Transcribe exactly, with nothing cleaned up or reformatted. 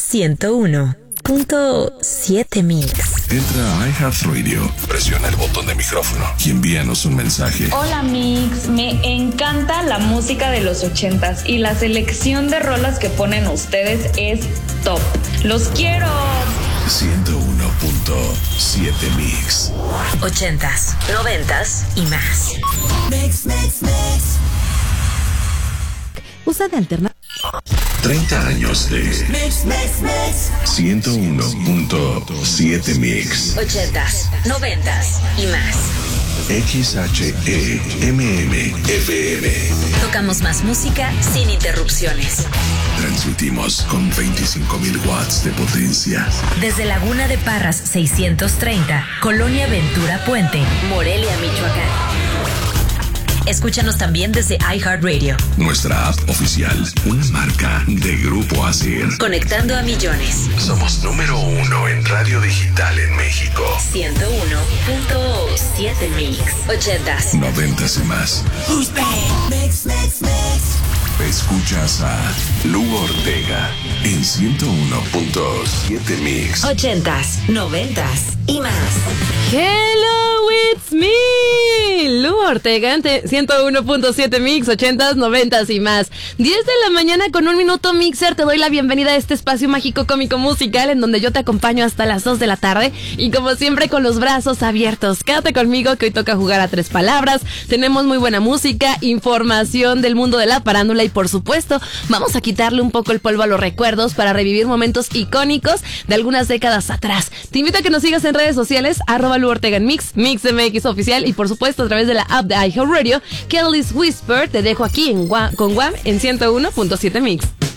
ciento uno punto siete Mix. Entra a iHeartRadio, presiona el botón de micrófono y envíanos un mensaje. Hola Mix, me encanta la música de los ochentas y la selección de rolas que ponen ustedes es top. ¡Los quiero! ciento uno punto siete Mix. Ochentas, noventas y más. Mix, mix, mix. Usa de alternativa. treinta años de Mix, mix, mix. ciento uno punto siete Mix. Ochentas, noventas y más. X H E M M F M. Tocamos más música sin interrupciones. Transmitimos con veinticinco mil watts de potencia. Desde Laguna de Parras seiscientos treinta, Colonia Ventura Puente, Morelia, Michoacán. Escúchanos también desde iHeartRadio. Nuestra app oficial, una marca de Grupo Asir. Conectando a millones. Somos número uno en radio digital en México. ciento uno punto siete Mix. Ochentas. Noventas y más. Who's back? Mix, mix, mix. Escuchas a Lu Ortega en ciento uno punto siete Mix. Ochentas, noventas y más. Hello, it's me, Lu Ortega, en ciento uno punto siete Mix, ochentas, noventas y más. diez de la mañana con un minuto, Mixer. Te doy la bienvenida a este espacio mágico cómico musical en donde yo te acompaño hasta las dos de la tarde y como siempre con los brazos abiertos. Quédate conmigo que hoy toca jugar a tres palabras. Tenemos muy buena música, información del mundo de la farándula y por supuesto vamos a quitarle un poco el polvo a los recuerdos para revivir momentos icónicos de algunas décadas atrás. Te invito a que nos sigas en redes sociales, arroba Lu Ortega en Mix, Mix M X oficial y por supuesto a través de la app de iHeartRadio, Kelly's Whisper. Te dejo aquí en Guam, con Guam en ciento uno punto siete Mix.